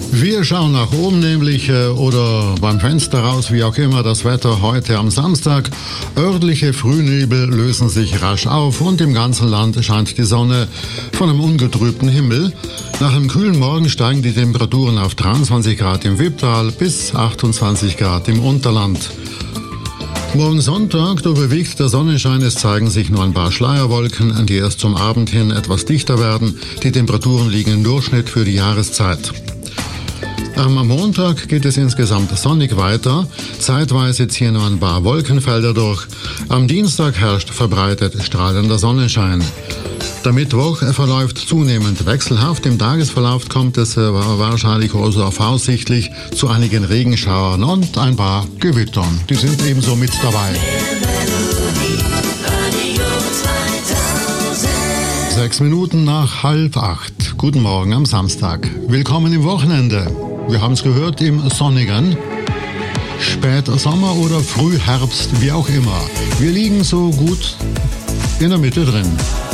Wir schauen nach oben nämlich oder beim Fenster raus, wie auch immer das Wetter heute am Samstag. Örtliche Frühnebel lösen sich rasch auf und im ganzen Land scheint die Sonne von einem ungetrübten Himmel. Nach einem kühlen Morgen steigen die Temperaturen auf 23 Grad im Wipptal bis 28 Grad im Unterland. Morgen Sonntag, da bewegt der Sonnenschein, es zeigen sich nur ein paar Schleierwolken, die erst zum Abend hin etwas dichter werden. Die Temperaturen liegen im Durchschnitt für die Jahreszeit. Am Montag geht es insgesamt sonnig weiter, zeitweise ziehen nur ein paar Wolkenfelder durch. Am Dienstag herrscht verbreitet strahlender Sonnenschein. Der Mittwoch verläuft zunehmend wechselhaft. Im Tagesverlauf kommt es wahrscheinlich also voraussichtlich zu einigen Regenschauern und ein paar Gewittern. Die sind ebenso mit dabei. 6 Minuten nach 7:30. Guten Morgen am Samstag. Willkommen im Wochenende. Wir haben es gehört, im Sonnigen. Spätsommer oder Frühherbst, wie auch immer. Wir liegen so gut in der Mitte drin.